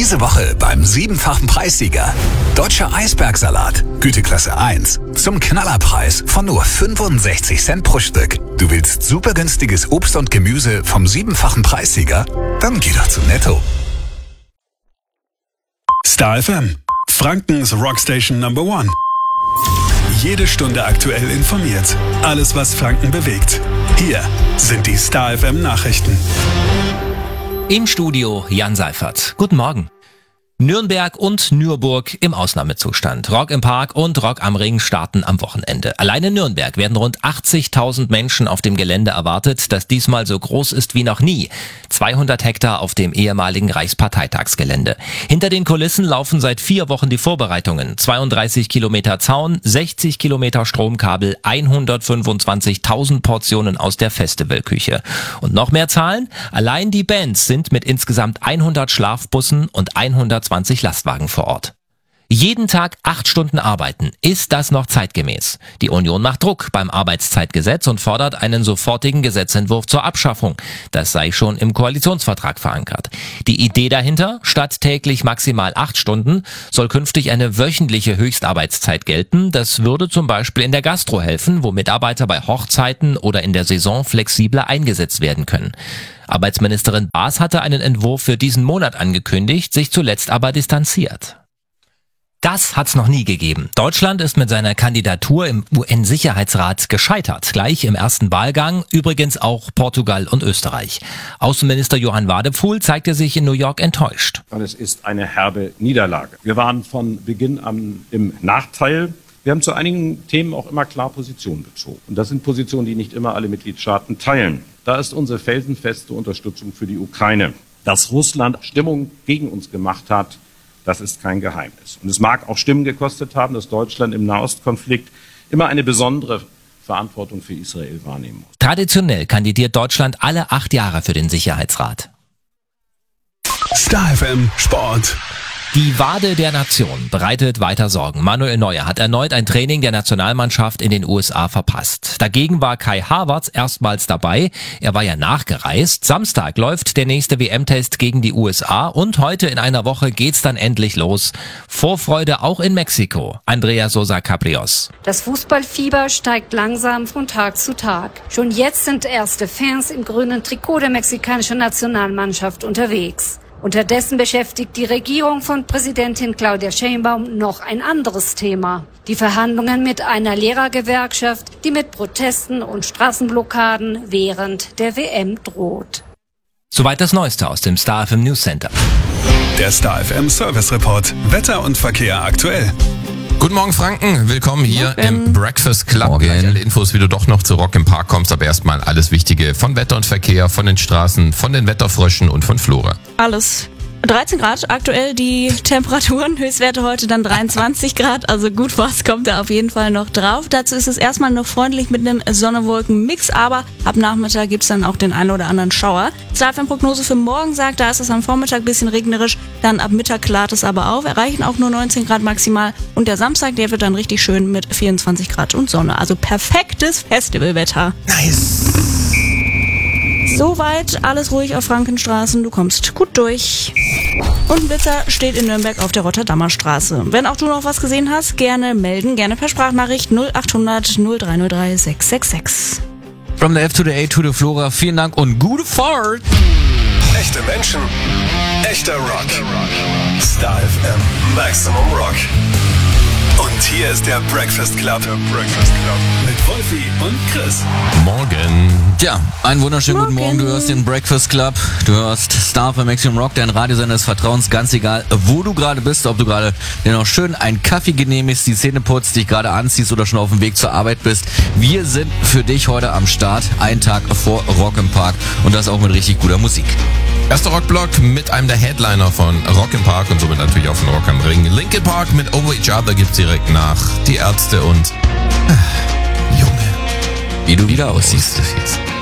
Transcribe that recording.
Diese Woche beim 7-fachen Preissieger. Deutscher Eisbergsalat, Güteklasse 1. Zum Knallerpreis von nur 65 Cent pro Stück. Du willst super günstiges Obst und Gemüse vom 7-fachen Preissieger? Dann geh doch zu Netto. Star FM, Frankens Rockstation Number 1. Jede Stunde aktuell informiert. Alles, was Franken bewegt. Hier sind die Star FM Nachrichten. Im Studio Jan Seifert. Guten Morgen. Nürnberg und Nürburg im Ausnahmezustand. Rock im Park und Rock am Ring starten am Wochenende. Allein in Nürnberg werden rund 80.000 Menschen auf dem Gelände erwartet, das diesmal so groß ist wie noch nie. 200 Hektar auf dem ehemaligen Reichsparteitagsgelände. Hinter den Kulissen laufen seit 4 Wochen die Vorbereitungen. 32 Kilometer Zaun, 60 Kilometer Stromkabel, 125.000 Portionen aus der Festivalküche. Und noch mehr Zahlen? Allein die Bands sind mit insgesamt 100 Schlafbussen und 120 Lastwagen vor Ort. Jeden Tag 8 Stunden arbeiten. Ist das noch zeitgemäß? Die Union macht Druck beim Arbeitszeitgesetz und fordert einen sofortigen Gesetzentwurf zur Abschaffung. Das sei schon im Koalitionsvertrag verankert. Die Idee dahinter, statt täglich maximal 8 Stunden, soll künftig eine wöchentliche Höchstarbeitszeit gelten. Das würde zum Beispiel in der Gastro helfen, wo Mitarbeiter bei Hochzeiten oder in der Saison flexibler eingesetzt werden können. Arbeitsministerin Baas hatte einen Entwurf für diesen Monat angekündigt, sich zuletzt aber distanziert. Das hat's noch nie gegeben. Deutschland ist mit seiner Kandidatur im UN-Sicherheitsrat gescheitert. Gleich im ersten Wahlgang, übrigens auch Portugal und Österreich. Außenminister Johann Wadephul zeigte sich in New York enttäuscht. Und es ist eine herbe Niederlage. Wir waren von Beginn an im Nachteil. Wir haben zu einigen Themen auch immer klar Position bezogen. Und das sind Positionen, die nicht immer alle Mitgliedstaaten teilen. Da ist unsere felsenfeste Unterstützung für die Ukraine. Dass Russland Stimmung gegen uns gemacht hat, das ist kein Geheimnis. Und es mag auch Stimmen gekostet haben, dass Deutschland im Nahostkonflikt immer eine besondere Verantwortung für Israel wahrnehmen muss. Traditionell kandidiert Deutschland alle 8 Jahre für den Sicherheitsrat. Star FM Sport. Die Wade der Nation bereitet weiter Sorgen. Manuel Neuer hat erneut ein Training der Nationalmannschaft in den USA verpasst. Dagegen war Kai Havertz erstmals dabei. Er war ja nachgereist. Samstag läuft der nächste WM-Test gegen die USA und heute in einer Woche geht's dann endlich los. Vorfreude auch in Mexiko. Andrea Sosa Cabrios. Das Fußballfieber steigt langsam von Tag zu Tag. Schon jetzt sind erste Fans im grünen Trikot der mexikanischen Nationalmannschaft unterwegs. Unterdessen beschäftigt die Regierung von Präsidentin Claudia Sheinbaum noch ein anderes Thema. Die Verhandlungen mit einer Lehrergewerkschaft, die mit Protesten und Straßenblockaden während der WM droht. Soweit das Neueste aus dem Star FM News Center. Der Star FM Service Report. Wetter und Verkehr aktuell. Guten Morgen Franken, willkommen hier im Breakfast Club. Morgen. Alle Infos, wie du doch noch zu Rock im Park kommst, aber erstmal alles Wichtige von Wetter und Verkehr, von den Straßen, von den Wetterfröschen und von Flora. Alles. 13 Grad aktuell die Temperaturen, Höchstwerte heute dann 23 Grad, also gut was kommt da auf jeden Fall noch drauf. Dazu ist es erstmal noch freundlich mit einem Sonne-Wolken-Mix, aber ab Nachmittag gibt's dann auch den einen oder anderen Schauer. Prognose für morgen sagt, da ist es am Vormittag ein bisschen regnerisch, dann ab Mittag klart es aber auf, erreichen auch nur 19 Grad maximal und der Samstag, der wird dann richtig schön mit 24 Grad und Sonne, also perfektes Festivalwetter. Nice! Soweit alles ruhig auf Frankenstraßen, du kommst gut durch. Und ein Blitzer steht in Nürnberg auf der Rotterdamer Straße. Wenn auch du noch was gesehen hast, gerne melden, gerne per Sprachnachricht 0800 0303 666. From the F to the A to the Flora, vielen Dank und gute Fahrt! Echte Menschen, echter Rock. Star FM Maximum Rock. Und hier ist der Breakfast Club. Mit Wolfi und Chris. Morgen. Tja, einen wunderschönen guten Morgen. Du hörst den Breakfast Club. Du hörst Star FM Maximum Rock, dein Radiosender des Vertrauens. Ganz egal, wo du gerade bist, ob du gerade dir noch schön einen Kaffee genehmigst, die Zähne putzt, dich gerade anziehst oder schon auf dem Weg zur Arbeit bist. Wir sind für dich heute am Start. Einen Tag vor Rock im Park. Und das auch mit richtig guter Musik. Erster Rockblock mit einem der Headliner von Rock im Park und somit natürlich auch von Rock am Ring. Linkin Park mit Over Each Other gibt's direkt nach. Die Ärzte und Junge, Wie du wieder aussiehst.